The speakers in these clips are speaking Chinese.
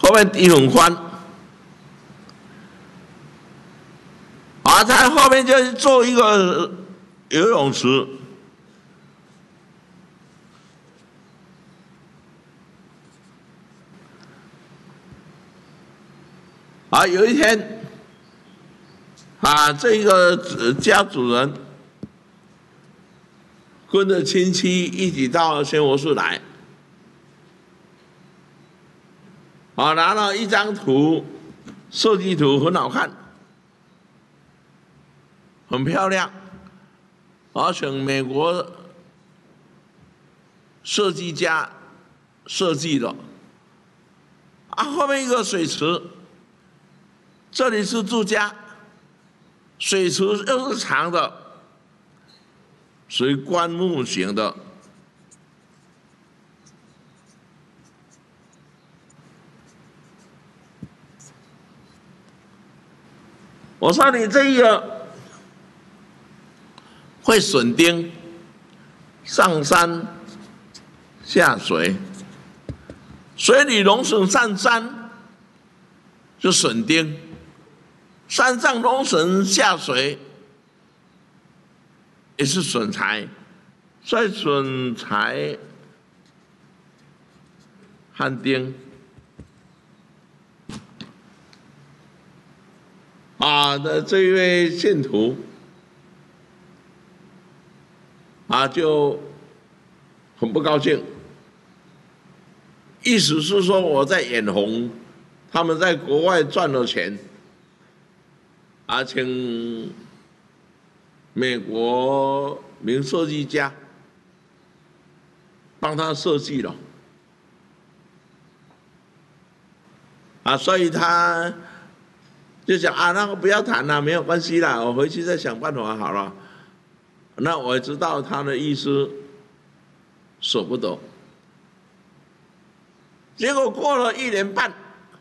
后面底很宽，它后面就是做一个游泳池。有一天，这个家主人跟着亲戚一起到仙佛寺来，拿了一张图，设计图很好看，很漂亮，请美国设计家设计的，后面一个水池。这里是住家，水池又是长的，属于棺木型的。我说你这个会损丁，上山下水，水里龙损上山就损丁。山上龙神下水也是损财，所以损财和丁的这一位信徒就很不高兴，意思是说我在眼红他们在国外赚了钱。请美国名设计家帮他设计了，所以他就想那个不要谈了，没有关系啦，我回去再想办法好了。那我知道他的意思，舍不得。结果过了1年半。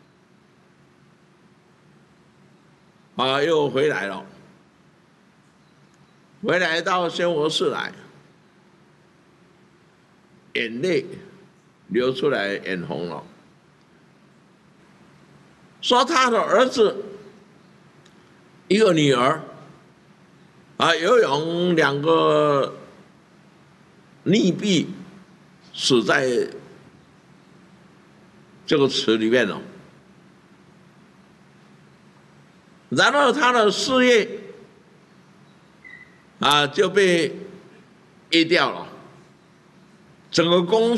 又回来了，回来到仙佛寺来，眼泪流出来，眼红了。说他的儿子一个女儿游泳2个溺毙，死在这个池里面了。然后他的事业就被噎掉了，整个公